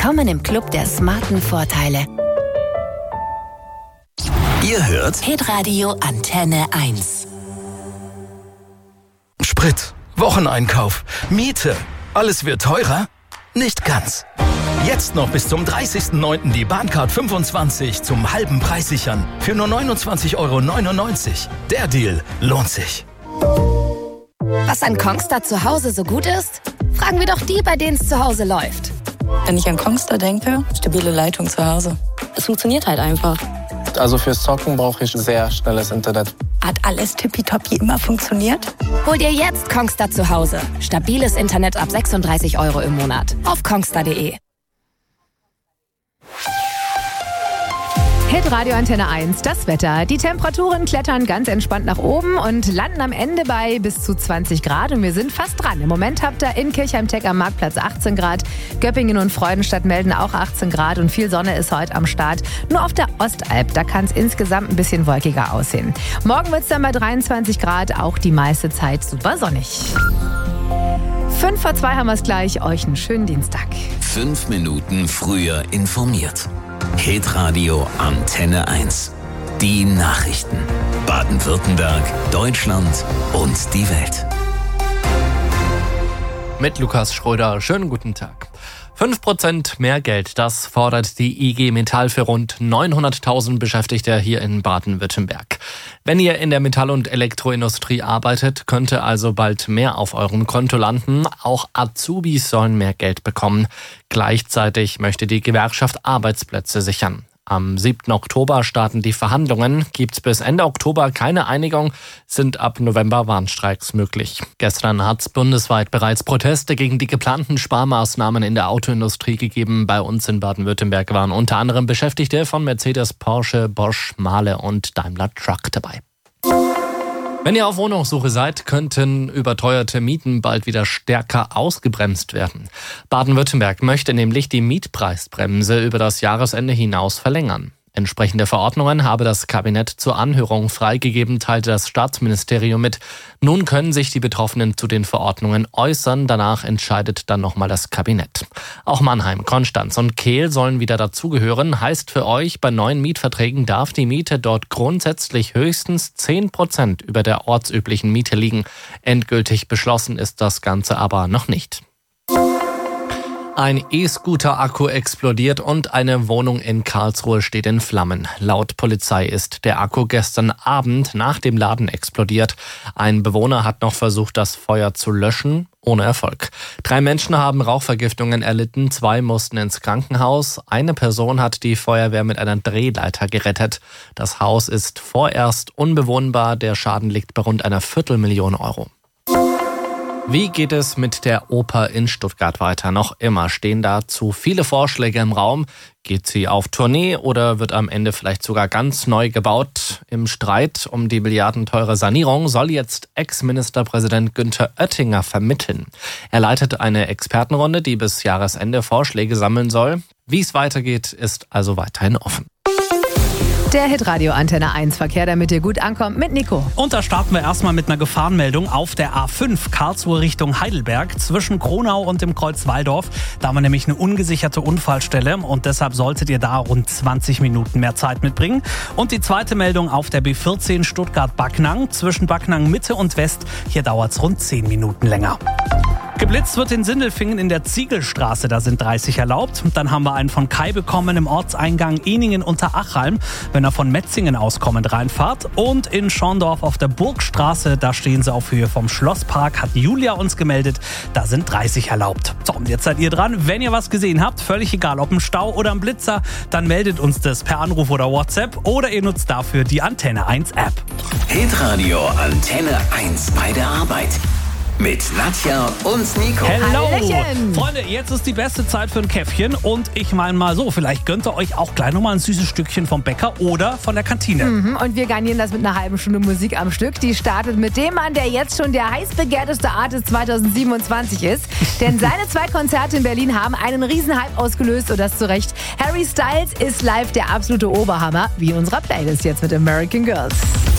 Willkommen im Club der smarten Vorteile. Ihr hört Hitradio Antenne 1. Sprit, Wocheneinkauf, Miete. Alles wird teurer? Nicht ganz. Jetzt noch bis zum 30.09. die Bahncard 25 zum halben Preis sichern. Für nur 29,99 €. Der Deal lohnt sich. Was an Kongstar zu Hause so gut ist? Fragen wir doch die, bei denen es zu Hause läuft. Wenn ich an Kongstar denke, stabile Leitung zu Hause. Es funktioniert halt einfach. Also fürs Zocken brauche ich sehr schnelles Internet. Hat alles tippitoppi immer funktioniert? Hol dir jetzt Kongstar zu Hause. Stabiles Internet ab 36 € im Monat. Auf kongstar.de. Hitradio Antenne 1, das Wetter. Die Temperaturen klettern ganz entspannt nach oben und landen am Ende bei bis zu 20 Grad. Und wir sind fast dran. Im Moment habt ihr in Kirchheim-Teck am Marktplatz 18 Grad. Göppingen und Freudenstadt melden auch 18 Grad. Und viel Sonne ist heute am Start. Nur auf der Ostalb, da kann es insgesamt ein bisschen wolkiger aussehen. Morgen wird es dann bei 23 Grad. Auch die meiste Zeit super sonnig. 1:55 haben wir es gleich. Euch einen schönen Dienstag. 5 Minuten früher informiert. Hitradio Antenne 1. Die Nachrichten. Baden-Württemberg, Deutschland und die Welt. Mit Lukas Schröder. Schönen guten Tag. 5% mehr Geld, das fordert die IG Metall für rund 900.000 Beschäftigte hier in Baden-Württemberg. Wenn ihr in der Metall- und Elektroindustrie arbeitet, könnte also bald mehr auf eurem Konto landen. Auch Azubis sollen mehr Geld bekommen. Gleichzeitig möchte die Gewerkschaft Arbeitsplätze sichern. Am 7. Oktober starten die Verhandlungen. Gibt's bis Ende Oktober keine Einigung, sind ab November Warnstreiks möglich. Gestern hat's bundesweit bereits Proteste gegen die geplanten Sparmaßnahmen in der Autoindustrie gegeben. Bei uns in Baden-Württemberg waren unter anderem Beschäftigte von Mercedes, Porsche, Bosch, Mahle und Daimler Truck dabei. Wenn ihr auf Wohnungssuche seid, könnten überteuerte Mieten bald wieder stärker ausgebremst werden. Baden-Württemberg möchte nämlich die Mietpreisbremse über das Jahresende hinaus verlängern. Entsprechende Verordnungen habe das Kabinett zur Anhörung freigegeben, teilte das Staatsministerium mit. Nun können sich die Betroffenen zu den Verordnungen äußern. Danach entscheidet dann nochmal das Kabinett. Auch Mannheim, Konstanz und Kehl sollen wieder dazugehören. Heißt für euch, bei neuen Mietverträgen darf die Miete dort grundsätzlich höchstens 10% über der ortsüblichen Miete liegen. Endgültig beschlossen ist das Ganze aber noch nicht. Ein E-Scooter-Akku explodiert und eine Wohnung in Karlsruhe steht in Flammen. Laut Polizei ist der Akku gestern Abend nach dem Laden explodiert. Ein Bewohner hat noch versucht, das Feuer zu löschen, ohne Erfolg. 3 Menschen haben Rauchvergiftungen erlitten, 2 mussten ins Krankenhaus. Eine Person hat die Feuerwehr mit einer Drehleiter gerettet. Das Haus ist vorerst unbewohnbar. Der Schaden liegt bei rund einer Viertelmillion Euro. Wie geht es mit der Oper in Stuttgart weiter? Noch immer stehen dazu viele Vorschläge im Raum. Geht sie auf Tournee oder wird am Ende vielleicht sogar ganz neu gebaut? Im Streit um die milliardenteure Sanierung soll jetzt Ex-Ministerpräsident Günther Oettinger vermitteln. Er leitet eine Expertenrunde, die bis Jahresende Vorschläge sammeln soll. Wie es weitergeht, ist also weiterhin offen. Der Hitradio Antenne 1 Verkehr, damit ihr gut ankommt, mit Nico. Und da starten wir erstmal mit einer Gefahrenmeldung auf der A5 Karlsruhe Richtung Heidelberg zwischen Kronau und dem Kreuz Walldorf. Da haben wir nämlich eine ungesicherte Unfallstelle und deshalb solltet ihr da rund 20 Minuten mehr Zeit mitbringen. Und die zweite Meldung auf der B14 Stuttgart-Backnang zwischen Backnang Mitte und West. Hier dauert es rund 10 Minuten länger. Geblitzt wird in Sindelfingen in der Ziegelstraße, da sind 30 erlaubt. Dann haben wir einen von Kai bekommen im Ortseingang Eningen unter Achalm, wenn er von Metzingen auskommend reinfahrt. Und in Schorndorf auf der Burgstraße, da stehen sie auf Höhe vom Schlosspark, hat Julia uns gemeldet, da sind 30 erlaubt. So, und jetzt seid ihr dran. Wenn ihr was gesehen habt, völlig egal, ob ein Stau oder ein Blitzer, dann meldet uns das per Anruf oder WhatsApp oder ihr nutzt dafür die Antenne 1 App. Hitradio Antenne 1 bei der Arbeit. Mit Nadja und Nico. Hello! Hallöchen. Freunde, jetzt ist die beste Zeit für ein Käffchen und ich meine mal so, vielleicht gönnt ihr euch auch gleich nochmal ein süßes Stückchen vom Bäcker oder von der Kantine. Und wir garnieren das mit einer halben Stunde Musik am Stück. Die startet mit dem Mann, der jetzt schon der heiß begehrteste Artist 2027 ist. Denn seine 2 Konzerte in Berlin haben einen Riesenhype ausgelöst und das zu Recht. Harry Styles ist live der absolute Oberhammer, wie in unserer Playlist jetzt mit American Girls.